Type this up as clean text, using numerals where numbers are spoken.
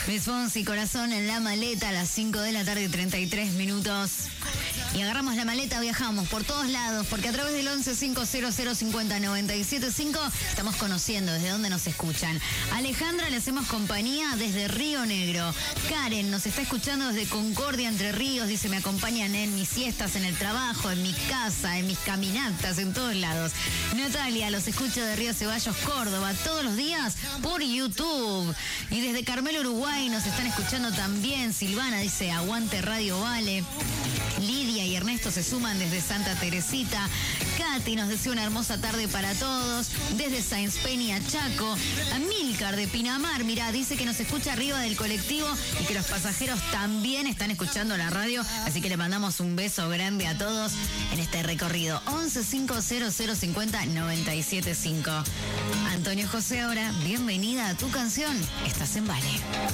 Luis Fonsi, Corazón en la maleta, a las 5 de la tarde, 33 minutos. Y agarramos la maleta, viajamos por todos lados, porque a través del 1150050975 estamos conociendo desde dónde nos escuchan. Alejandra le hacemos compañía desde Río Negro. Karen nos está escuchando desde Concordia, Entre Ríos. Dice, me acompañan en mis siestas, en el trabajo, en mi casa, en mis caminatas, en todos lados. Natalia los escucha de Río Ceballos, Córdoba, todos los días por YouTube. Y desde Carmelo, Uruguay nos están escuchando también. Silvana dice, aguante Radio Vale. Lidia y Ernesto se suman desde Santa Teresita. Katy nos desea una hermosa tarde para todos. Desde Sáenz Peña, Chaco. Amílcar de Pinamar, mirá, dice que nos escucha arriba del colectivo y que los pasajeros también están escuchando la radio. Así que le mandamos un beso grande a todos en este recorrido. 1150050975. Antonio José, ahora, bienvenida a tu canción. Estás en Vale.